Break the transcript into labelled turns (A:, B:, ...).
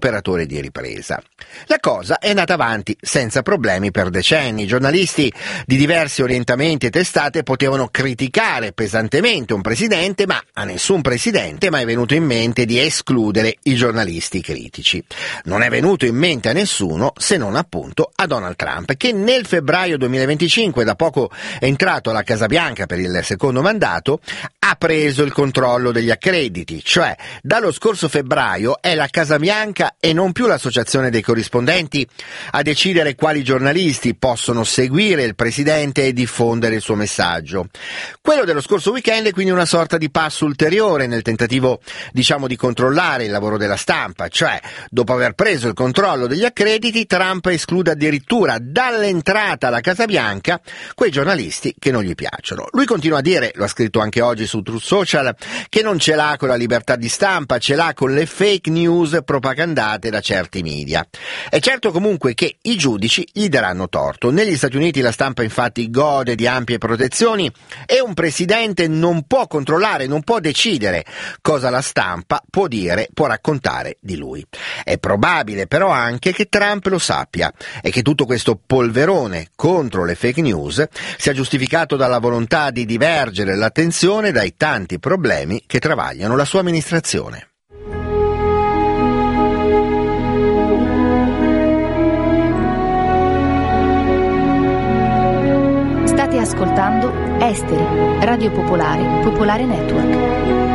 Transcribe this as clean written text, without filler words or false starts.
A: operatore di ripresa. La cosa è andata avanti senza problemi per decenni. I giornalisti di diversi orientamenti e testate potevano criticare pesantemente un presidente, ma a nessun presidente è mai venuto in mente di escludere i giornalisti critici. Non è venuto in mente a nessuno se non appunto a Donald Trump, che nel febbraio 2025, da poco entrato alla Casa Bianca per il secondo mandato, ha preso il controllo degli accrediti, cioè dallo scorso febbraio è la Casa Bianca e non più l'associazione dei corrispondenti a decidere quali giornalisti possono seguire il presidente e diffondere il suo messaggio. Quello dello scorso weekend è quindi una sorta di passo ulteriore nel tentativo, di controllare il lavoro della stampa, cioè dopo aver preso il controllo degli accrediti, Trump esclude addirittura dall'entrata alla Casa Bianca quei giornalisti che non gli piacciono. Lui continua a dire, lo ha scritto anche oggi su Truth Social, che non ce l'ha con la libertà di stampa, ce l'ha con le fake news propagandate da certi media. È certo comunque che i giudici gli daranno torto. Negli Stati Uniti la stampa infatti gode di ampie protezioni e un presidente non può controllare, non può decidere cosa la stampa può dire, può raccontare di lui. È probabile però anche che Trump lo sappia e che tutto questo polverone contro le fake news sia giustificato dalla volontà di divergere l'attenzione dai tanti problemi che travagliano la sua amministrazione.
B: State ascoltando Esteri, Radio Popolare, Popolare Network.